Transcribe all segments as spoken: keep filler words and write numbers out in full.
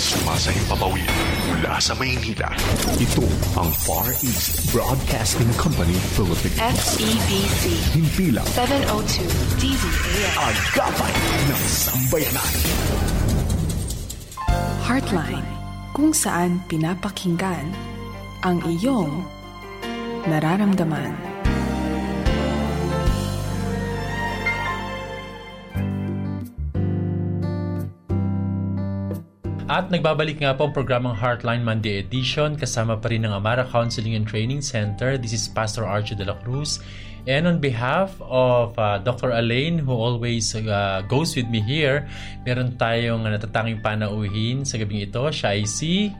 Sumasahimpapawid mula sa Maynila. Ito ang Far East Broadcasting Company Philippines. F E B C. Himpilang seven oh two D Z A M. Agapay ng Sambayanan. Heartline, kung saan pinapakinggan ang iyong nararamdaman. At nagbabalik nga po ang programang Heartline Monday Edition. Kasama pa rin ng Amara Counseling and Training Center. This is Pastor Archie de la Cruz. And on behalf of uh, Doctor Elaine, who always uh, goes with me here, meron tayong natatanging panauhin sa gabing ito. Siya ay si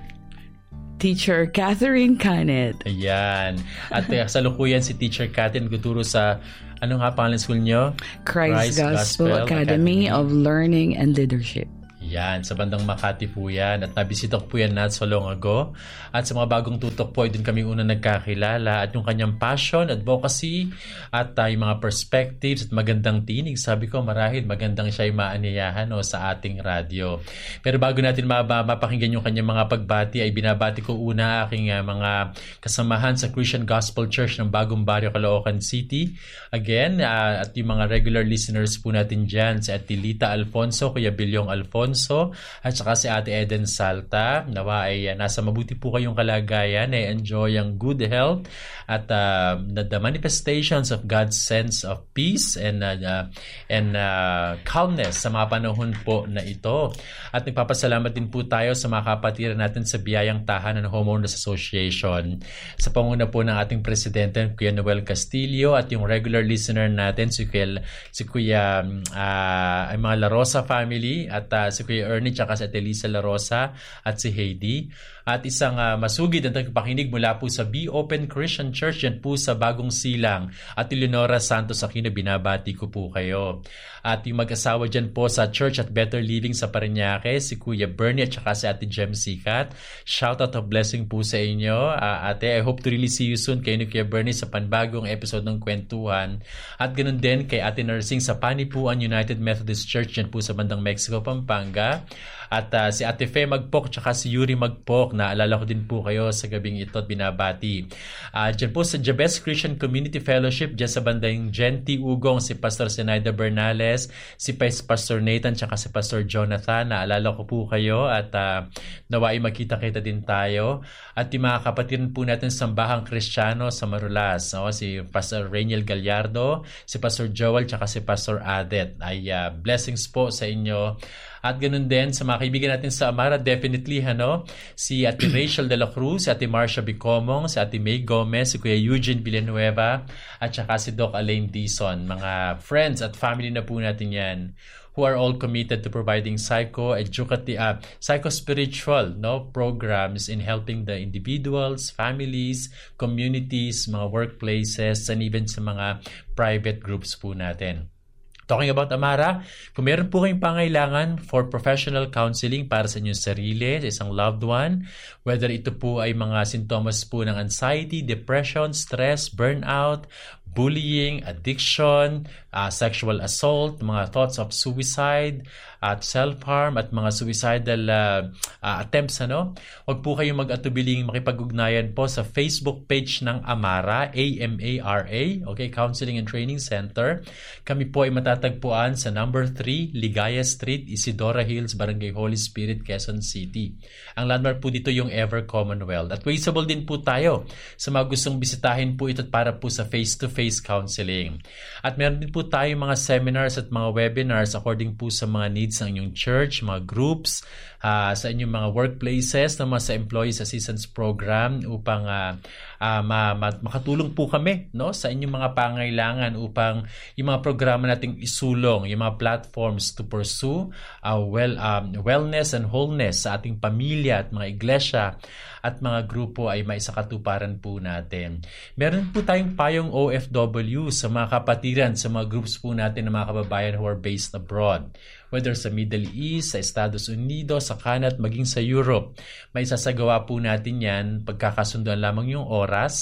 Teacher Catherine Canet. Ayan. At uh, salukuyan si Teacher Catherine nagtuturo sa, ano nga pangalan school nyo? Christ, Christ Gospel, Gospel Academy, Academy of Learning and Leadership. Yan, sa bandang Makati po yan. At nabisita ko po yan not so long ago. At sa mga bagong tutok po, ay doon kami unang nagkakilala. At yung kanyang passion, advocacy, at uh, yung mga perspectives at magandang tinig. Sabi ko, marahil magandang siya ay maaniyahan o, sa ating radyo. Pero bago natin mapakinggan yung kanyang mga pagbati, ay binabati ko una aking uh, mga kasamahan sa Christian Gospel Church ng Bagong Barrio, Caloocan City. Again, uh, at yung mga regular listeners po natin dyan, si Ate Lita Alfonso, Kuya Bilyong Alfonso, at saka si Ate Eden Salta. Nawa ay uh, nasa mabuti po kayong kalagayan, ay enjoy ang good health at uh, the manifestations of God's sense of peace and uh, uh, and uh, calmness sa mga panahon po na ito. At nagpapasalamat din po tayo sa mga kapatiran natin sa biyayang tahanan ng Homeowners Association. Sa panguna po ng ating presidente, Kuya Noel Castillo, at yung regular listener natin, si Kuya, si Kuya uh, ay mga La Rosa family, at uh, si Kuya Ernie, tsaka si Elisa La Rosa at si Heidi. At isang uh, masugid ang tagapakinig mula po sa Be Open Christian Church yan po sa Bagong Silang. At Eleonora Santos Aquino, binabati ko po kayo. At yung mag-asawa dyan po sa Church at Better Living sa Parañaque, si Kuya Bernie at saka si Ate Jem Sikat. Shout out of blessing po sa inyo. Uh, ate, I hope to really see you soon kayo ni Kuya Bernie sa panbagong episode ng Kwentuhan. At ganun din kay Ate Nursing sa Panipuan United Methodist Church yan po sa bandang Mexico, Pampanga. At uh, si Ate Fe Magpok tsaka si Yuri Magpok, naalala ko din po kayo sa gabing ito at binabati. Uh, dyan po sa Jabez Christian Community Fellowship, dyan sa bandang Genti Ugong, si Pastor Zenaida Bernales, si Pastor Nathan tsaka si Pastor Jonathan, naalala ko po kayo at uh, nawai makita-kita din tayo. At yung mga kapatid po natin sa Sambahang Kristiyano sa Marulas, no? Si Pastor Rainiel Gallardo, si Pastor Joel tsaka si Pastor Adet. Ay uh, blessings po sa inyo. At ganun din sa mga kaibigan natin sa Amara, definitely, ano, si Ate Rachel de la Cruz, si Ate Marcia Bicomong, si Ate May Gomez, si Kuya Eugene Villanueva, at saka si Doc Alain Dizon. Mga friends at family na po natin yan, who are all committed to providing psycho-educative, uh, psycho-spiritual no, programs in helping the individuals, families, communities, mga workplaces, and even sa mga private groups po natin. Talking about Amara, kung meron po kayong pangailangan for professional counseling para sa inyong sarili, sa isang loved one, whether ito po ay mga sintomas po ng anxiety, depression, stress, burnout, bullying, addiction, uh, sexual assault, mga thoughts of suicide, at self-harm, at mga suicidal uh, uh, attempts, ano? Huwag po kayong mag-atubiling makipag-ugnayan po sa Facebook page ng Amara, A M A R A, okay, Counseling and Training Center. Kami po ay matatagpuan sa number three, Ligaya Street, Isidora Hills, Barangay Holy Spirit, Quezon City. Ang landmark po dito yung Ever Commonwealth. At traceable din po tayo sa mga gustong bisitahin po ito para po sa face-to-face counseling. At meron din po tayo mga seminars at mga webinars according po sa mga needs ng inyong church, mga groups, uh, sa inyong mga workplaces, na mga sa Employees Assistance Program upang uh, uh, ma- ma- makatulong po kami no, sa inyong mga pangailangan upang yung mga programa nating isulong, yung mga platforms to pursue uh, well, um, wellness and wholeness sa ating pamilya at mga iglesia at mga grupo ay maisakatuparan po natin. Meron po tayong payong O F W sa mga kapatiran, sa mga groups po natin ng mga kababayan who are based abroad. Whether sa Middle East, sa Estados Unidos, sa Canada, maging sa Europe. May sasagawa po natin yan, pagkakasunduan lamang yung oras.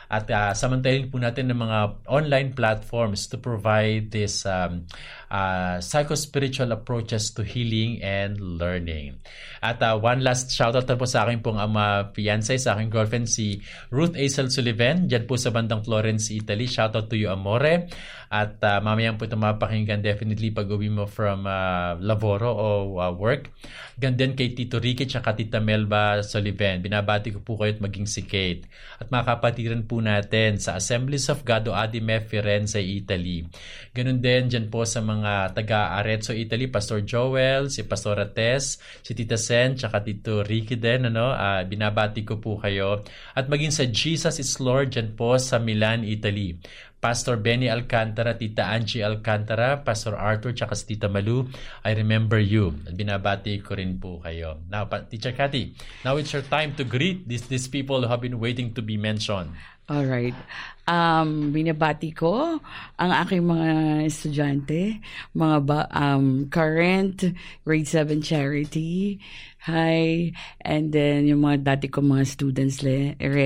At uh, samantalin po natin ng mga online platforms to provide this um, uh, psycho-spiritual approaches to healing and learning. At uh, one last shoutout na po sa akin pong ama fiancé, sa aking girlfriend si Ruth Aisel Sullivan, dyan po sa bandang Florence, Italy. Shoutout to you, amore. At uh, mamayang po ito mapakinggan definitely pag uwi mo from uh, laboro o uh, work. Gandan kay Tito Ricky at Tita Melba Sullivan. Binabati ko po kayo at maging si Kate. At mga kapatiran po natin sa Assemblies of God o Adime Firenze, Italy. Ganun din dyan po sa mga taga Arezzo, Italy, Pastor Joel, si Pastora Tess, si Tita Sen, tsaka Tito Ricky din. Ano? Uh, binabati ko po kayo. At maging sa Jesus is Lord dyan po sa Milan, Italy. Pastor Benny Alcantara, Tita Angie Alcantara, Pastor Arthur, tsaka si Tita Malu, I remember you. At binabati ko rin po kayo. Now, Teacher Cathy, now it's your time to greet these, these people who have been waiting to be mentioned. All right. Um, binabati ko ang aking mga estudyante, mga ba, um, current grade seven charity. Hi. And then yung mga dati ko mga students le,